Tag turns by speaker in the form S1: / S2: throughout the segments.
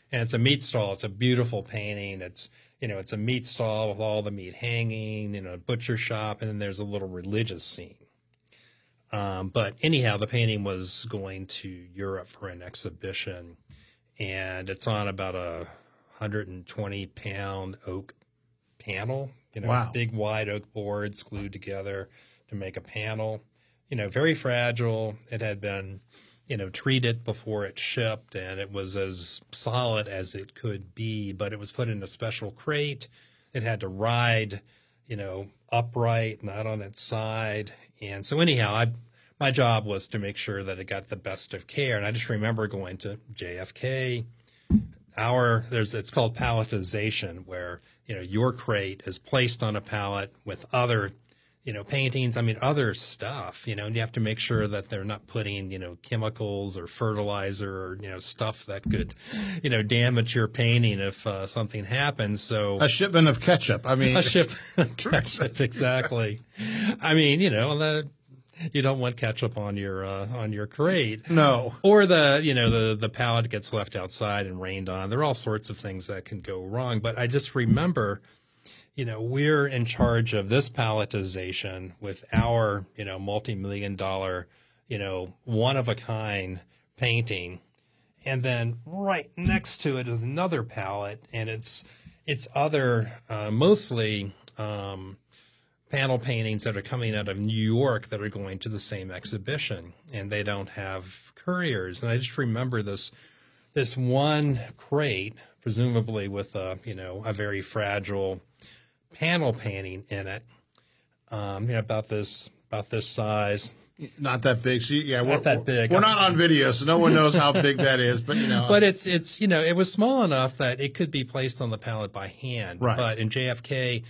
S1: And it's a meat stall. It's a beautiful painting. It's, it's a meat stall with all the meat hanging, a butcher shop, and then there's a little religious scene. But anyhow, the painting was going to Europe for an exhibition, and it's on about a 120-pound oak panel,
S2: Wow.
S1: Big wide oak boards glued together to make a panel, very fragile. It had been, treated before it shipped, and it was as solid as it could be, but it was put in a special crate. It had to ride, upright, not on its side. And so anyhow, my job was to make sure that it got the best of care. And I just remember going to JFK. It's called palletization, where, your crate is placed on a pallet with other, paintings, other stuff, and you have to make sure that they're not putting, chemicals or fertilizer or, stuff that could, damage your painting if something happens. So
S2: a shipment of ketchup.
S1: a shipment of ketchup, exactly. You don't want ketchup on your crate.
S2: No.
S1: Or the pallet gets left outside and rained on. There are all sorts of things that can go wrong. But I just remember, we're in charge of this palletization with our, multi-million-dollar, one-of-a-kind painting. And then right next to it is another pallet, and it's other, mostly panel paintings that are coming out of New York that are going to the same exhibition, and they don't have couriers. And I just remember this one crate, presumably with a very fragile panel painting in it, about this size.
S2: Not that big. So
S1: Not that big.
S2: We're not on video, so no one knows how big that is. But
S1: But it's it was small enough that it could be placed on the pallet by hand.
S2: Right.
S1: But in JFK,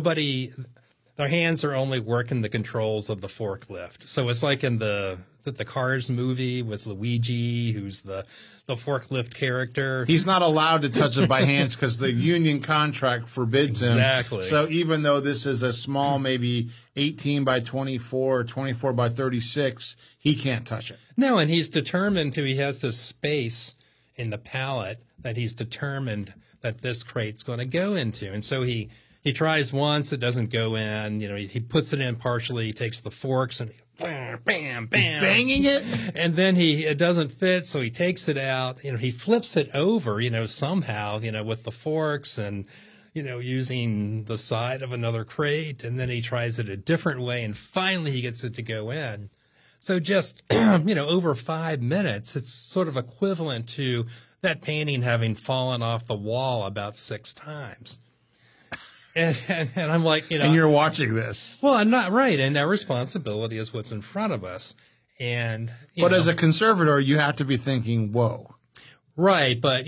S1: their hands are only working the controls of the forklift. So it's like in the Cars movie with Luigi, who's the forklift character.
S2: He's not allowed to touch it by hands because the union contract forbids him.
S1: Exactly.
S2: So even though this is a small, maybe 18 by 24 or 24 by 36, he can't touch it.
S1: No, and he's determined he has this space in the pallet that he's determined that this crate's going to go into. And so he tries once, it doesn't go in. He puts it in partially. He takes the forks and bam, bam, bam,
S2: He's banging it,
S1: and then it doesn't fit, so he takes it out. He flips it over, somehow, with the forks and using the side of another crate, and then he tries it a different way, and finally he gets it to go in. So just over 5 minutes, it's sort of equivalent to that painting having fallen off the wall about 6 times. And I'm like,
S2: and you're watching this.
S1: Well, I'm not right. And our responsibility is what's in front of us. And,
S2: but as a conservator, you have to be thinking, whoa.
S1: Right. But,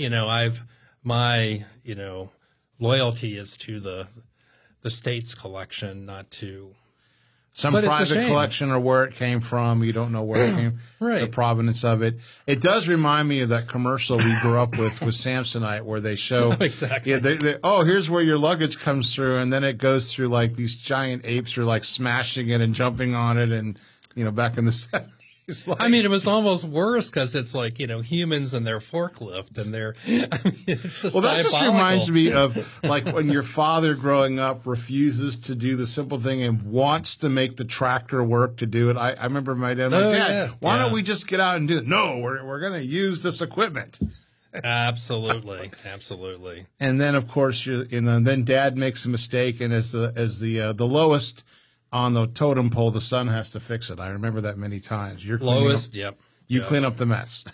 S1: my loyalty is to the state's collection, not to
S2: some private collection or where it came from. You don't know where it came,
S1: right.
S2: The provenance of it. It does remind me of that commercial we grew up with Samsonite, where they show
S1: exactly.
S2: Yeah, here's where your luggage comes through, and then it goes through like these giant apes are like smashing it and jumping on it, and back in the 70s. Like,
S1: it was almost worse because it's like, humans and their forklift and it's just
S2: that
S1: diabolical.
S2: just reminds me of like when your father growing up refuses to do the simple thing and wants to make the tractor work to do it. I remember my dad, Dad, why don't we just get out and do it? No, we're going to use this equipment.
S1: Absolutely. Absolutely.
S2: And then of course, then Dad makes a mistake, and as the lowest on the totem pole, the son has to fix it. I remember that many times. You're
S1: lowest, yep.
S2: Clean up the mess.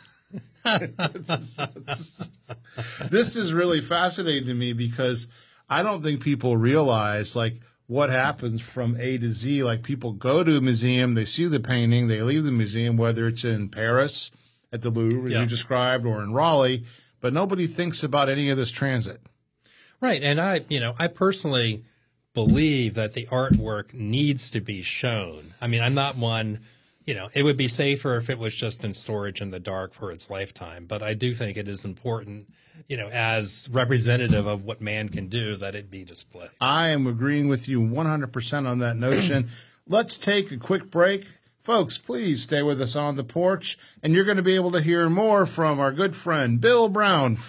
S2: This is really fascinating to me because I don't think people realize like what happens from A to Z. Like people go to a museum, they see the painting, they leave the museum, whether it's in Paris at the Louvre, as you described, or in Raleigh, but nobody thinks about any of this transit.
S1: Right. And I personally believe that the artwork needs to be shown. I'm not one, it would be safer if it was just in storage in the dark for its lifetime. But I do think it is important, as representative of what man can do, that it be displayed.
S2: I am agreeing with you 100% on that notion. Let's take a quick break. Folks, please stay with us on the porch, and you're going to be able to hear more from our good friend Bill Brown.